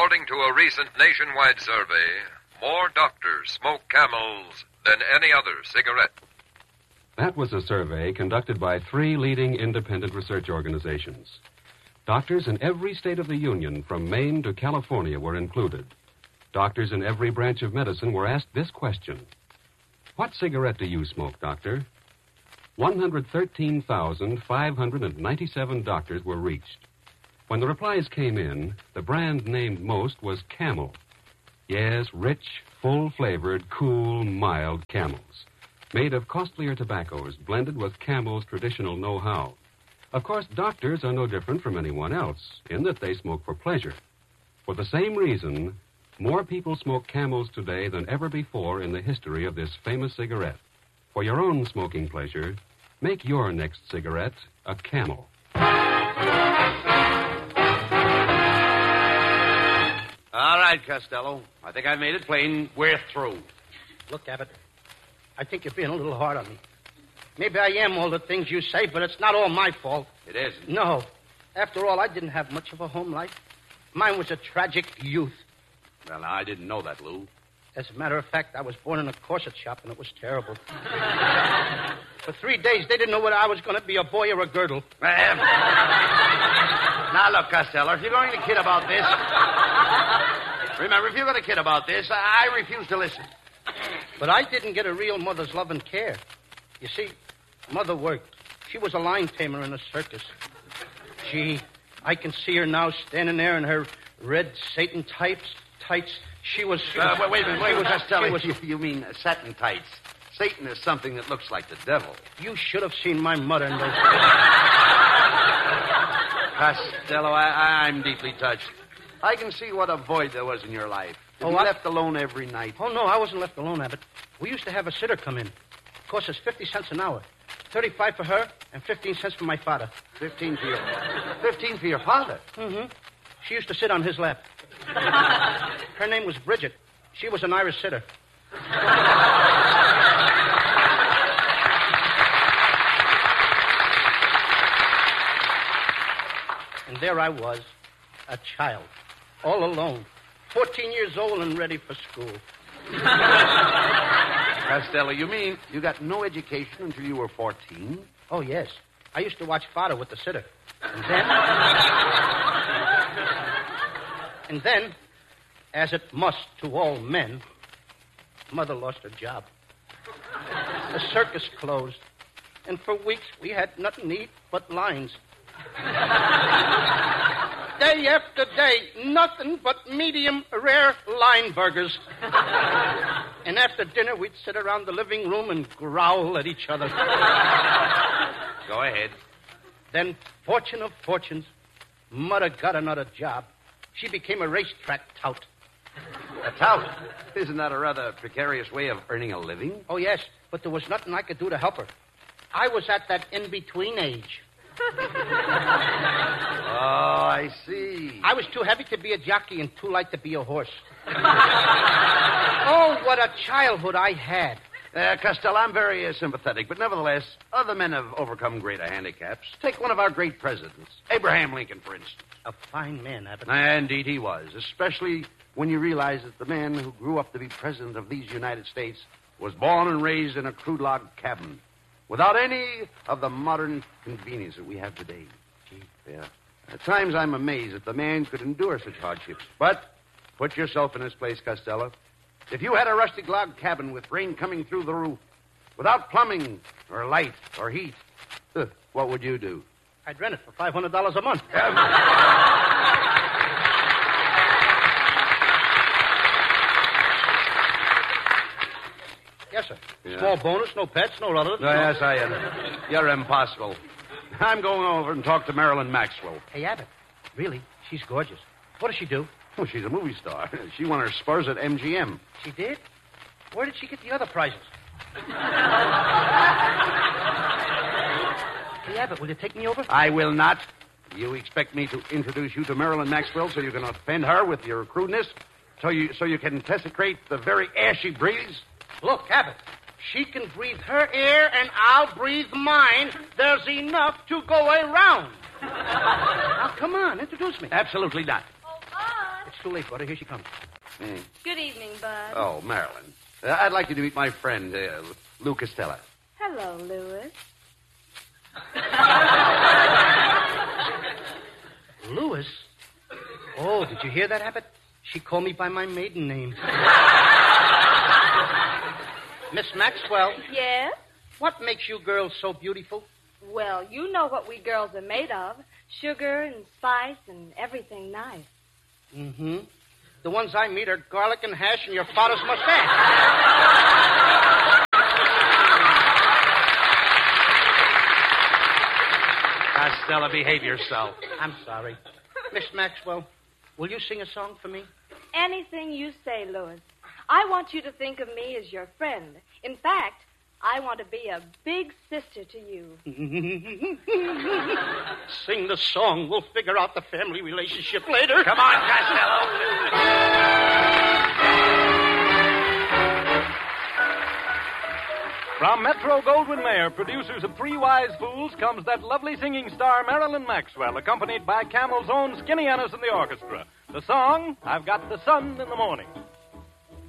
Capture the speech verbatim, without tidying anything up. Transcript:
According to a recent nationwide survey, more doctors smoke Camels than any other cigarette. That was a survey conducted by three leading independent research organizations. Doctors in every state of the Union, from Maine to California, were included. Doctors in every branch of medicine were asked this question. What cigarette do you smoke, doctor? one hundred thirteen thousand five hundred ninety-seven doctors were reached. When the replies came in, the brand named most was Camel. Yes, rich, full-flavored, cool, mild Camels. Made of costlier tobaccos, blended with Camel's traditional know-how. Of course, doctors are no different from anyone else, in that they smoke for pleasure. For the same reason, more people smoke Camels today than ever before in the history of this famous cigarette. For your own smoking pleasure, make your next cigarette a Camel. All right, Costello. I think I've made it plain. We're through. Look, Abbott, I think you're being a little hard on me. Maybe I am all the things you say, but it's not all my fault. It isn't. No. After all, I didn't have much of a home life. Mine was a tragic youth. Well, I didn't know that, Lou. As a matter of fact, I was born in a corset shop, and it was terrible. For three days, they didn't know whether I was going to be a boy or a girdle. Now, look, Costello, if you're going to kid about this... Remember, if you're going to kid about this, I, I refuse to listen. But I didn't get a real mother's love and care. You see, Mother worked. She was a lion tamer in a circus. Gee, I can see her now standing there in her red Satan tights. Tights. She was... She uh, was wait a minute, wait a minute, Costello. Was, you, you mean uh, satin tights. Satan is something that looks like the devil. You should have seen my mother in those... Costello, I, I'm deeply touched. I can see what a void there was in your life. To oh, be I... left alone every night. Oh, no, I wasn't left alone, Abbott. We used to have a sitter come in. Cost us fifty cents an hour. thirty-five for her and fifteen cents for my father. Fifteen for your... Fifteen for your father? Mm-hmm. She used to sit on his lap. Her name was Bridget. She was an Irish sitter. And there I was, a child, all alone, fourteen years old and ready for school. Costello, you mean you got no education until you were fourteen? Oh, yes. I used to watch Father with the sitter. And then... and then, as it must to all men, Mother lost her job. The circus closed. And for weeks, we had nothing to eat but lines. Day after day, nothing but medium rare line burgers. And after dinner, we'd sit around the living room and growl at each other. Go ahead. Then, fortune of fortunes, Mother got another job. She became a racetrack tout. A tout? Isn't that a rather precarious way of earning a living? Oh, yes, but there was nothing I could do to help her. I was at that in-between age. Oh, I see. I was too heavy to be a jockey and too light to be a horse. Oh, what a childhood I had. Uh, Costello, I'm very uh, sympathetic, but nevertheless, other men have overcome greater handicaps. Take one of our great presidents, Abraham Lincoln, for instance. A fine man, Abbott. Indeed he was, especially when you realize that the man who grew up to be president of these United States was born and raised in a crude log cabin without any of the modern convenience that we have today. Gee. Yeah. At times I'm amazed that the man could endure such hardships. But put yourself in his place, Costello. If you had a rustic log cabin with rain coming through the roof, without plumbing or light or heat, uh, what would you do? I'd rent it for five hundred dollars a month. Um, Yes, sir. Yeah. Small bonus, no pets, no relatives. No, yes, I am. You're impossible. I'm going over and talk to Marilyn Maxwell. Hey, Abbott, really, she's gorgeous. What does she do? Oh, she's a movie star. She won her spurs at M G M. She did? Where did she get the other prizes? Hey, Abbott, will you take me over? I will not. You expect me to introduce you to Marilyn Maxwell so you can offend her with your crudeness? So you so you can desecrate the very air she breathes? Look, Abbott, she can breathe her air and I'll breathe mine. There's enough to go around. Now, come on, introduce me. Absolutely not. Oh, Bud. It's too late, brother. Here she comes. Hmm. Good evening, Bud. Oh, Marilyn. Uh, I'd like you to meet my friend, uh, Lou Costello. Hello, Louis. Louis? Oh, did you hear that, Abbott? She called me by my maiden name. Miss Maxwell, Yes? what makes you girls so beautiful? Well, you know what we girls are made of. Sugar and spice and everything nice. Mm-hmm. The ones I meet are garlic and hash and your father's mustache. Costello, behave yourself. I'm sorry. Miss Maxwell, will you sing a song for me? Anything you say, Louis. I want you to think of me as your friend. In fact, I want to be a big sister to you. Sing the song. We'll figure out the family relationship later. Come on, Costello. From Metro-Goldwyn-Mayer, producers of Three Wise Fools, comes that lovely singing star Marilyn Maxwell, accompanied by Camel's own Skinny Ennis and the orchestra. The song, I've Got the Sun in the Morning.